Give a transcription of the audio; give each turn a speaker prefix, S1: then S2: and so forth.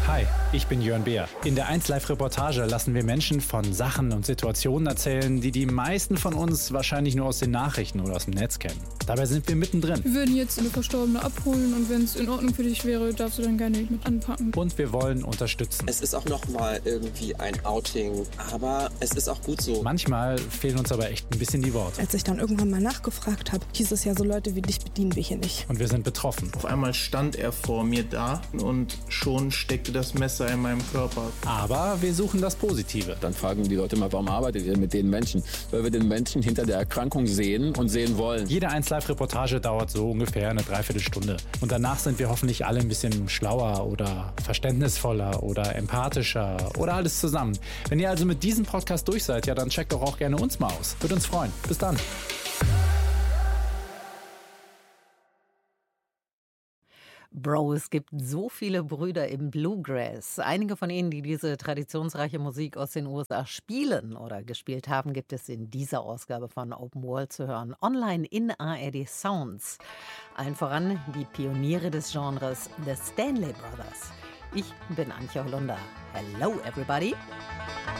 S1: Hi, ich bin Jörn Beer. In der 1Live-Reportage lassen wir Menschen von Sachen und Situationen erzählen, die die meisten von uns wahrscheinlich nur aus den Nachrichten oder aus dem Netz kennen. Dabei sind wir mittendrin.
S2: Wir würden jetzt eine Verstorbene abholen und wenn es in Ordnung für dich wäre, darfst du dann gerne mit anpacken.
S1: Und wir wollen unterstützen.
S3: Es ist auch nochmal irgendwie ein Outing, aber es ist auch gut so.
S1: Manchmal fehlen uns aber echt ein bisschen die Worte.
S4: Als ich dann irgendwann mal nachgefragt habe, hieß es ja, so Leute wie dich bedienen wir hier nicht.
S1: Und wir sind betroffen.
S5: Auf einmal stand er vor mir da und schon steckte das Messer in meinem Körper.
S1: Aber wir suchen das Positive.
S6: Dann fragen die Leute mal, warum arbeitet ihr mit den Menschen? Weil wir den Menschen hinter der Erkrankung sehen und sehen wollen.
S1: Jede 1Live-Reportage dauert so ungefähr eine Dreiviertelstunde. Und danach sind wir hoffentlich alle ein bisschen schlauer oder verständnisvoller oder empathischer oder alles zusammen. Wenn ihr also mit diesem Podcast durch seid, ja, dann checkt doch auch gerne uns mal aus. Würde uns freuen. Bis dann.
S7: Bro, es gibt so viele Brüder im Bluegrass. Einige von ihnen, die diese traditionsreiche Musik aus den USA spielen oder gespielt haben, gibt es in dieser Ausgabe von Open World zu hören. Online in ARD Sounds. Allen voran die Pioniere des Genres, The Stanley Brothers. Ich bin Antje Holunder. Hello everybody.